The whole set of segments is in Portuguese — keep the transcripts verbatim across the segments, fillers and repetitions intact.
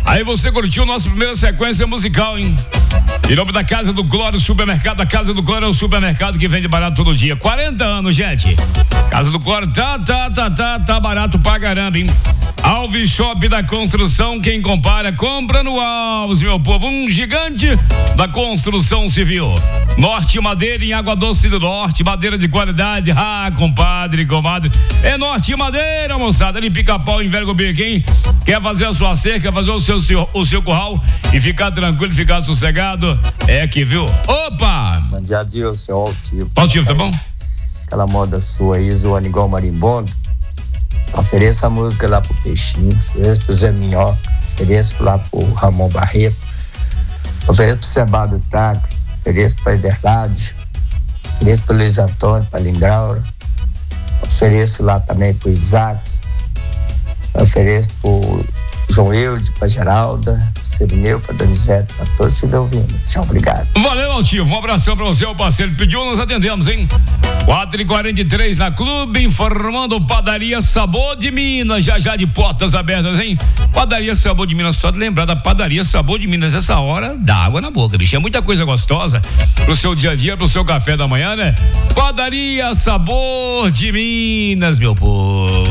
Aí você curtiu nossa primeira sequência musical, hein? Em nome da Casa do Glória, supermercado. A Casa do Glória é o supermercado que vende barato todo dia. quarenta anos, gente. Casa do Glória tá, tá, tá, tá, tá barato pra caramba, hein? Alves Shop da Construção, quem compara, compra no Alves, meu povo. Um gigante da construção civil. Norte Madeira em Água Doce do Norte, madeira de qualidade. Ah, compadre, comadre. É Norte Madeira, moçada. Ali Pica-Pau em Velho Bico, hein? Quer fazer a sua cerca, fazer o seu, seu, o seu curral e ficar tranquilo, ficar sossegado? É aqui, viu? Opa! Bom dia, Dilson, Altivo. Altivo, tá bom? Aquela moda sua aí, zoando igual marimbondo. Ofereça a música lá pro Peixinho, ofereça pro Zé Minhoca, ofereça lá pro Ramon Barreto, ofereça pro Sebado Táxi, ofereça pra Ederlade, ofereça pro Luiz Antônio, pra Lingraura, ofereço lá também pro Isaac, ofereço pro João Eudes, pra Geralda, Serineu, pra Donizete, pra todos que estão ouvindo. Tchau, obrigado. Valeu, Altivo, um abração pra você, o parceiro pediu, nós atendemos, hein? quatro e quarenta e três na Clube, informando Padaria Sabor de Minas, já já de portas abertas, hein? Padaria Sabor de Minas, só de lembrar da Padaria Sabor de Minas, essa hora dá água na boca, bicho, é muita coisa gostosa pro seu dia a dia, pro seu café da manhã, né? Padaria Sabor de Minas, meu povo.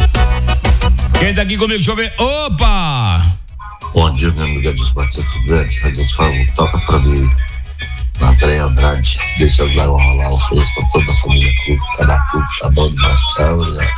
Quem tá aqui comigo, deixa eu ver, opa! Bom dia, meu amigo Adilson Batista Grande, Adilson Fábio, toca pra mim. André Andrade, deixa as lágrimas rolar, ofereço pra toda a família Clube, cada clube, tá bom demais, tchau, obrigado.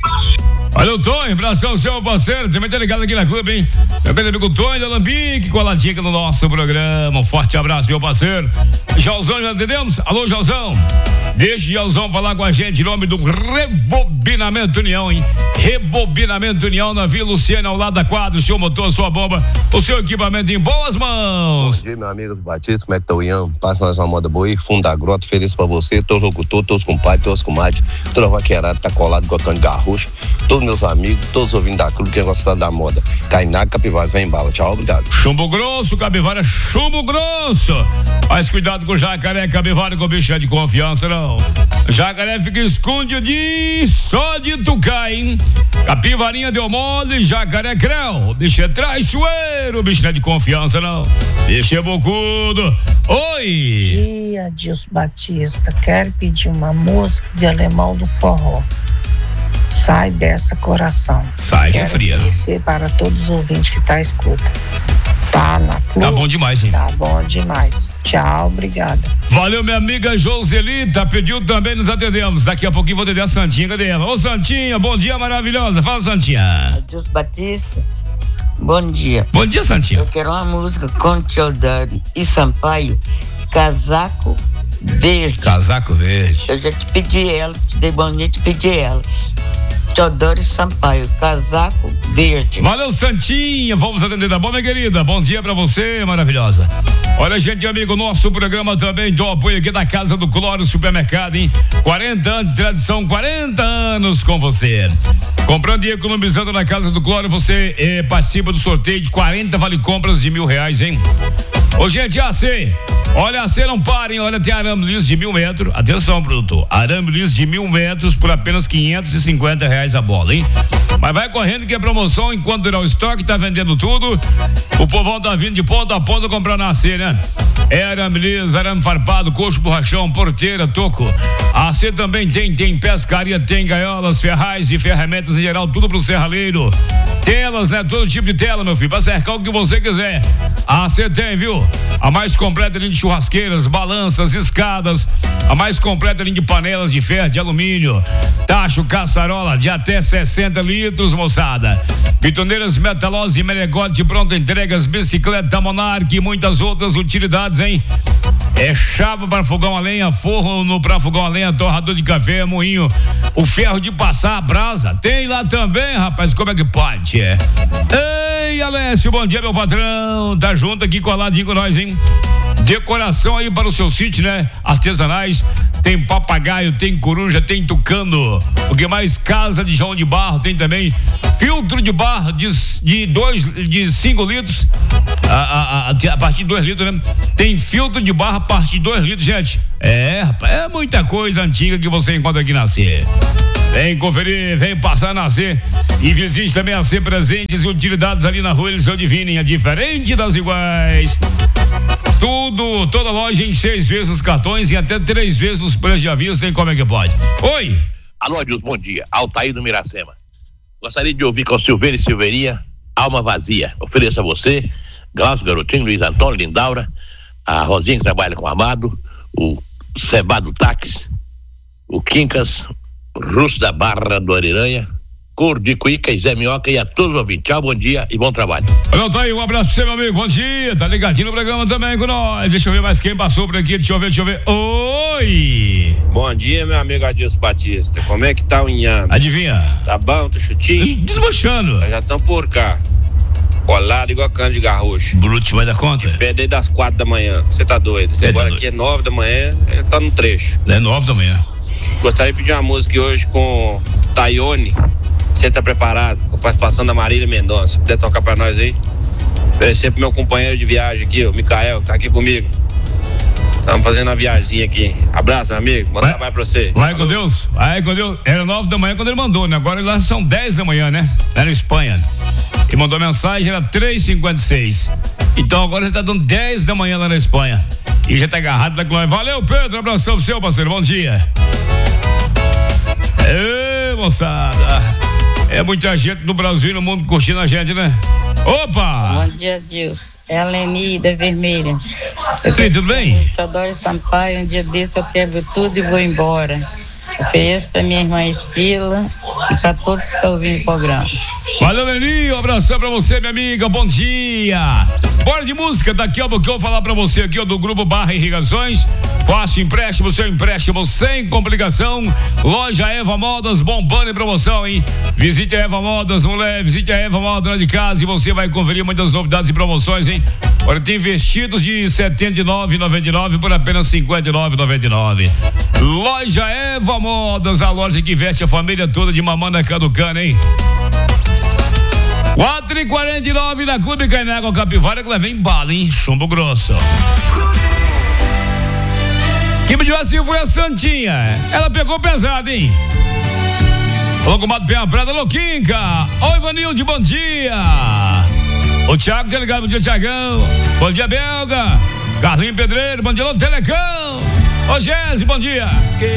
Olha o Tonho, abração, seu parceiro, também tá ligado aqui na Clube, hein? Meu grande amigo Tonho da Lambique, coladinha aqui no nosso programa, um forte abraço, meu parceiro. Jalzão, já entendemos? Alô, Jalzão, deixa o Jalzão falar com a gente em nome do Rebobinamento União, hein? Rebobinamento União na Vila Luciana, ao lado da quadra, o seu motor, sua bomba, o seu equipamento em boas mãos. Bom dia, meu amigo Batista, como é que tá o Ian? Passa nós uma moda boa aí, fundo da grota, feliz pra você, todos os locutores, todos os compadres, todos os comadres, toda a vaqueirada tá colado com a cana de garrucho, todos meus amigos, todos ouvindo da Clube, que gostam da moda. Cainá, Capivara, vem bala, tchau, obrigado. Chumbo grosso, Capivara, chumbo grosso. Mas cuidado com o jacaré, Capivara, com o bicho é de confiança, não. Jacaré fica escondidinho, só de tucar, hein? Capivarinha deu mole, jacaré creu. O bicho é traiçoeiro, o bicho não é de confiança, não. Bicho é bocudo. Oi! Bom dia, Adilson Batista. Quero pedir uma música de Alemão do Forró. Sai dessa, coração. Sai que é fria. Quero agradecer para todos os ouvintes que tá à escuta. Tá na Clube. Tá bom demais, hein? Tá bom demais. Tchau, obrigada. Valeu, minha amiga Joselita, pediu também, nos atendemos. Daqui a pouquinho vou atender a Santinha, cadê ela? Ô Santinha, bom dia, maravilhosa. Fala, Santinha. Adilson Batista, bom dia. Bom dia, Santinha. Eu quero uma música com Teodoro e Sampaio, Casaco Verde. Casaco Verde. Eu já te pedi ela, te dei bom dia, te pedi ela. Teodoro e Sampaio, Casaco Verde. Valeu, Santinha, vamos atender, tá bom, minha querida? Bom dia pra você, maravilhosa. Olha, gente, amigo, nosso programa também do apoio aqui da Casa do Cloro Supermercado, hein? quarenta anos de tradição, quarenta anos com você. Comprando e economizando na Casa do Cloro, você eh, participa do sorteio de quarenta vale compras de mil reais, hein? Ô, gente, A C, olha, A C não parem, olha, tem arame liso de mil metros, atenção, produtor, arame liso de mil metros por apenas quinhentos e cinquenta reais a bola, hein? Mas vai correndo que é promoção, enquanto durar o estoque, tá vendendo tudo, o povão tá vindo de ponta a ponta comprando A C, né? É arame liso, arame farpado, coxo, borrachão, porteira, toco. A C também tem, tem pescaria, tem gaiolas, ferrais e ferramentas em geral, tudo pro serralheiro. Telas, né? Todo tipo de tela, meu filho, pra cercar o que você quiser. A C tem, viu? A mais completa linha de churrasqueiras, balanças, escadas, a mais completa linha de panelas de ferro, de alumínio, tacho, caçarola de até sessenta litros, moçada. Bitoneiras metalosas e menegote, pronta entregas, bicicleta Monark e muitas outras utilidades, hein? É chapa para fogão a lenha, forro no para fogão a lenha, torrador de café, moinho, o ferro de passar a brasa, tem lá também, rapaz, como é que pode? É. Ei, Alessio, bom dia, meu patrão, tá junto aqui coladinho com nós, hein? Decoração aí para o seu sítio, né? Artesanais, tem papagaio, tem coruja, tem tucano, o que mais? Casa de João de Barro, tem também filtro de barro de, de dois, de cinco litros, a, a, a, a partir de dois litros, né? Tem filtro de barro a partir de dois litros, gente. É, rapaz, é muita coisa antiga que você encontra aqui na C. Vem conferir, vem passar na C e visite também a C Presentes e Utilidades ali na rua Eliseu Divine, é diferente das iguais. Tudo, toda loja em seis vezes os cartões e até três vezes nos preços de aviso, tem como é que pode. Oi! Alô, Adilson, bom dia. Altair do Miracema. Gostaria de ouvir com Silveira e Silveirinha, Alma Vazia. Ofereço a você, Glaucio Garotinho, Luiz Antônio, Lindaura, a Rosinha que trabalha com o Amado, o Seba do Táxi, o Quincas, Russo da Barra do Ariranha, Cor de Cuíca e Zé Minhoca e a todos os ouvintes. Tchau, bom dia e bom trabalho. Não, tá aí, um abraço pra você, meu amigo, bom dia, tá ligadinho no programa também com nós. Deixa eu ver mais quem passou por aqui, deixa eu ver, deixa eu ver. Oi! Bom dia, meu amigo Adilson Batista, como é que tá o Inhame? Adivinha? Tá bom, tá chutinho? Desmanchando. Nós já estamos por cá, colado igual cano de garrocho. Bruto, vai dar conta? Perdei das quatro da manhã, você tá doido? É Agora tá aqui é nove da manhã, ele tá no trecho. É nove da manhã. Gostaria de pedir uma música hoje com Taione. Você tá preparado? Com a participação da Marília Mendonça. Se puder tocar pra nós aí. Oferecer pro meu companheiro de viagem aqui, o Micael, que tá aqui comigo. Estamos fazendo uma viagemzinha aqui. Abraço, meu amigo. Bom trabalho pra você. Vai com Deus. Vai com Deus. Era nove da manhã quando ele mandou, né? Agora lá são dez da manhã, né? Lá na Espanha. E mandou mensagem, era três e cinquenta e seis. Então agora ele tá dando dez da manhã lá na Espanha. E já tá agarrado da glória. Valeu, Pedro. Abração pro seu, parceiro. Bom dia. Ê, moçada. É muita gente no Brasil e no mundo curtindo a gente, né? Opa! Bom dia, Deus. É a Leni da Vermelha. Ei, tudo bem? Teodoro Sampaio, um dia desse eu quebro tudo e vou embora. Ofereço pra minha irmã Isila e pra todos que estão ouvindo o programa. Valeu, Leni, um abração pra você, minha amiga, bom dia. Bora de música, daqui a pouco eu vou falar pra você aqui, ó, do Grupo Barra Irrigações. Faça empréstimo, seu empréstimo sem complicação. Loja Eva Modas, bombando em promoção, hein? Visite a Eva Modas, mulher, visite a Eva Modas lá de casa e você vai conferir muitas novidades e promoções, hein? Olha, tem vestidos de setenta e nove reais e noventa e nove centavos por apenas cinquenta e nove reais e noventa e nove centavos. Loja Eva Modas, a loja que veste a família toda de mamãe caducana, hein? quatro e quarenta e nove da Clube Cainá com Capivara, que leva em bala, hein? Chumbo grosso. Quem pediu assim foi a Santinha. Ela pegou pesado, hein? Falou com o Mato Penha Prada, Louquinca. Oi, Vanilde, bom dia. O Thiago, tá ligado? Bom dia, Thiagão. Bom dia, Belga. Carlinho Pedreiro, bom dia, Telecão. Ô, Jéssica, bom dia.